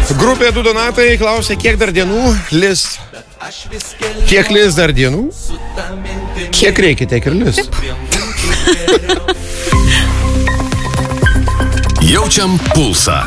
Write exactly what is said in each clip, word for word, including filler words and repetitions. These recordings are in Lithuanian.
Grupė du Donatai klausia, kiek dar dienų lis. Kiek lis dar dienų? Kiek reikia, tiek ir lis. Jaučiam pulsą.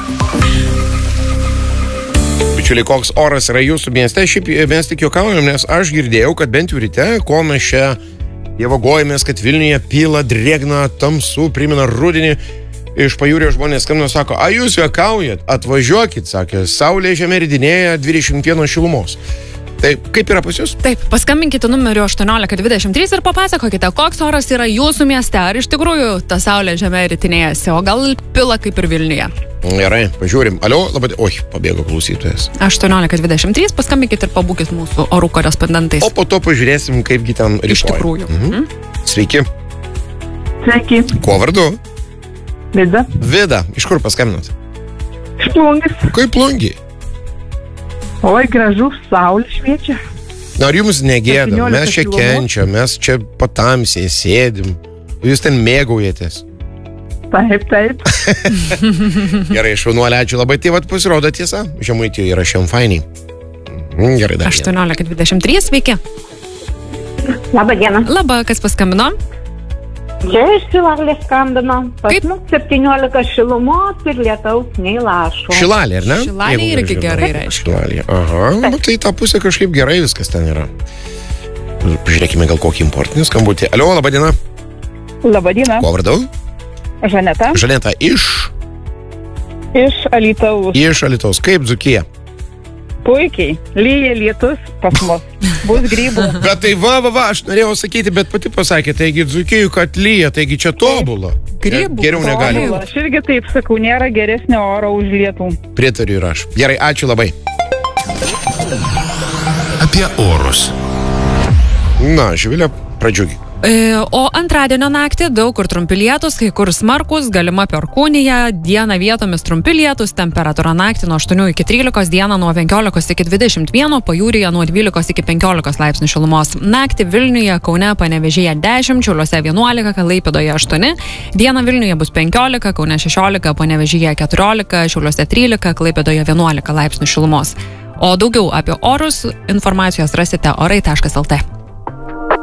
Bičiuliai, koks oras yra jūsų mieste? Šiaip mes tik juokaujam, nes aš girdėjau, kad bent jau ryte, kol mes čia dievagojamės, kad Vilniuje pila, drėgna, tamsu, primena rudenį. Iš pajūrio žmonės skambino, sako, a jūs juokaujat, atvažiuokit, sakė, saulė žemė ridinėja dvidešimt vienos šilumos. Tai kaip yra pas jūs? Taip, paskambinkite numeriu aštuoniolika dvidešimt trys ir papasakokite, koks oras yra jūsų mieste. Ar iš tikrųjų ta saulė žemė rytinėjasi, o gal pila kaip ir Vilniuje? Gerai, pažiūrim. Alio, labai... Oi, pabėgo klausytojas. aštuoniolika dvidešimt trys, paskambinkite ir pabūkit mūsų orų korespondentais. O po to pažiūrėsim, kaipgi ten rytoj. Iš tikrųjų. Mhm. Sveiki. Sveiki. Kuo vardu? Vida. Vida. Iš kur paskambinat? Iš Plungės. Kaip Plungiai? Oi, gražu, saulė šviečia. Na, ar jums negėda? Mes čia šilumos. kenčiam, mes čia patamsiai sėdim. Jūs ten mėgaujatės. Taip, taip. Gerai, šaunuolė, ačiū labai. Tai vat pasirodo tiesa. Žemaitijoje yra šiam fainiai. Mm, gerai, dar. aštuoniolika dvidešimt trys, sveiki. Labą dieną. Labą, kas paskambino? Čia iš Šilalės skambino. Pas Kaip? mus septyniolika šilumos ir lietaus nei lašo. Šilalė, ar ne? Šilalė Jeigu irgi gražiau. gerai reiškia. Šilalė, aha. Nu, tai ta pusė kažkaip gerai viskas ten yra. Pažiūrėkime gal kokį importinį skambutį. Alio, laba diena. Labą dieną. Kuo vardu? Žaneta. Žaneta iš... Iš Alytaus. Iš Alytaus. Kaip Dzūkija? Puikiai. Lyja lietus pas mus. Bus grybų. Bet tai va, va, va, aš norėjau sakyti, bet pati pasakė, taigi Dzūkijų, kad lyja, taigi čia tobula. Grybų. Geriau negali. Tobula. Aš irgi taip sakau, nėra geresnio oro už lietų. Pritariu ir aš. Gerai, ačiū labai. Apie orus. Na, Živilė, pradžiugi. E, o antradienio naktį daug kur trumpi lietus, kai kur smarkus, galima perkūnija, dieną vietomis trumpi lietus, temperatūra naktį nuo aštuonių iki trylikos, dieną nuo penkiolikos iki dvidešimt vieno, pajūryje nuo dvylikos iki penkiolikos laipsnių šilumos. Naktį Vilniuje, Kaune, Panevėžyje dešimt, Šiauliuose vienuolika, Klaipėdoje aštuoni, dieną Vilniuje bus penkiolika, Kaune šešiolika, Panevėžyje keturiolika, Šiauliuose trylika, Klaipėdoje vienuolika laipsnių šilumos. O daugiau apie orus informacijos rasite orai taškas lt.